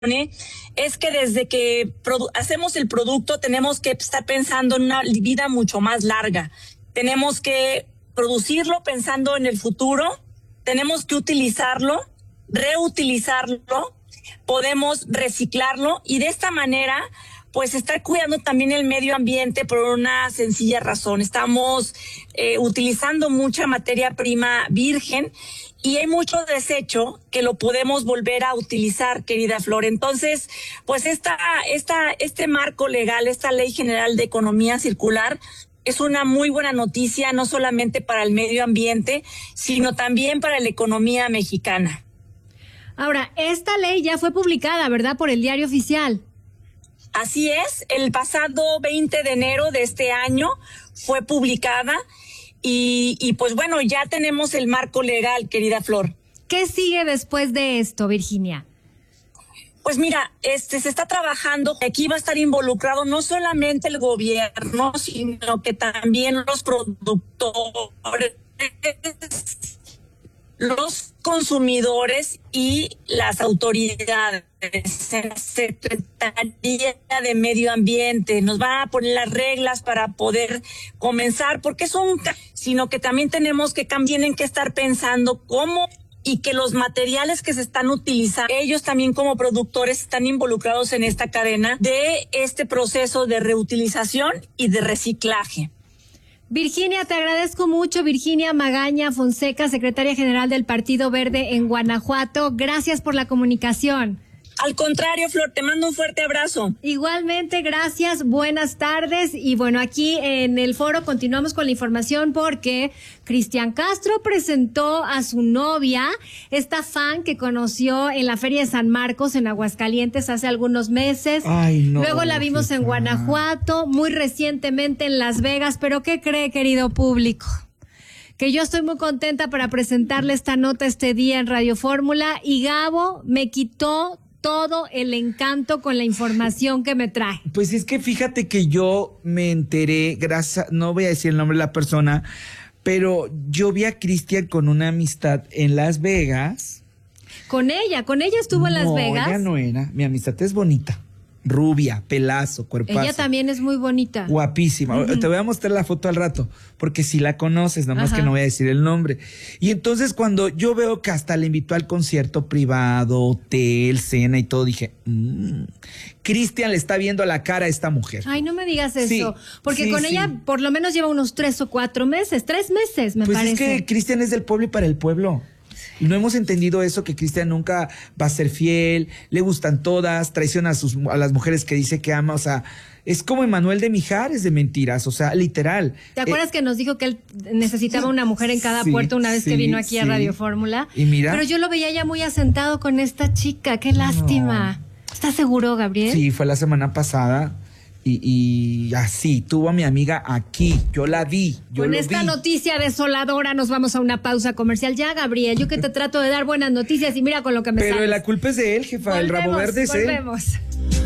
es que desde que hacemos el producto tenemos que estar pensando en una vida mucho más larga. Tenemos que producirlo pensando en el futuro, tenemos que utilizarlo, reutilizarlo, podemos reciclarlo y de esta manera pues estar cuidando también el medio ambiente por una sencilla razón. Estamos utilizando mucha materia prima virgen y hay mucho desecho que lo podemos volver a utilizar, querida Flor. Entonces, pues este marco legal, esta Ley General de Economía Circular, es una muy buena noticia, no solamente para el medio ambiente, sino también para la economía mexicana. Ahora, esta ley ya fue publicada, ¿verdad?, por el Diario Oficial. Así es, el pasado 20 de enero de este año fue publicada y pues bueno, ya tenemos el marco legal, querida Flor. ¿Qué sigue después de esto, Virginia? Pues mira, se está trabajando, aquí va a estar involucrado no solamente el gobierno, sino que también los productores, los consumidores y las autoridades. La Secretaría de Medio Ambiente nos va a poner las reglas para poder comenzar, porque sino que también tienen que estar pensando cómo y que los materiales que se están utilizando, ellos también como productores están involucrados en esta cadena de este proceso de reutilización y de reciclaje. Virginia, te agradezco mucho. Virginia Magaña Fonseca, secretaria general del Partido Verde en Guanajuato. Gracias por la comunicación. Al contrario, Flor, te mando un fuerte abrazo. Igualmente, gracias, buenas tardes. Y bueno, aquí en el foro continuamos con la información porque Cristian Castro presentó a su novia, esta fan que conoció en la Feria de San Marcos en Aguascalientes hace algunos meses. Ay, no, luego la vimos en Guanajuato, muy recientemente en Las Vegas. Pero ¿qué cree, querido público? Que yo estoy muy contenta para presentarle esta nota este día en Radio Fórmula y Gabo me quitó todo el encanto con la información que me trae. Pues es que fíjate que yo me enteré, no voy a decir el nombre de la persona, pero yo vi a Cristian con una amistad en Las Vegas. ¿Con ella estuvo en Las Vegas? No, ella no era, mi amistad es bonita. Rubia, pelazo, cuerpazo. Ella también es muy bonita. Guapísima. Uh-huh. Te voy a mostrar la foto al rato, porque si la conoces, nomás que no voy a decir el nombre. Y entonces cuando yo veo que hasta le invitó al concierto privado, hotel, cena y todo, dije, Cristian le está viendo la cara a esta mujer. Ay, no me digas eso, sí, porque con ella por lo menos lleva unos 3 o 4 meses, 3 meses me parece. Pues es que Cristian es del pueblo y para el pueblo. No hemos entendido eso, que Cristian nunca va a ser fiel, le gustan todas, traiciona a las mujeres que dice que ama, o sea, es como Emanuel de Mijares de mentiras, o sea, literal. ¿Te acuerdas que nos dijo que él necesitaba una mujer en cada puerto una vez que vino aquí a Radio Fórmula? Y mira. Pero yo lo veía ya muy asentado con esta chica, qué lástima. No. ¿Estás seguro, Gabriel? Sí, fue la semana pasada. Y así, tuvo a mi amiga aquí, yo la vi, Con esta noticia desoladora nos vamos a una pausa comercial. Ya, Gabriel, yo que te trato de dar buenas noticias y mira con lo que me sales. Pero la culpa es de él, jefa, el rabo verde es él. Volvemos.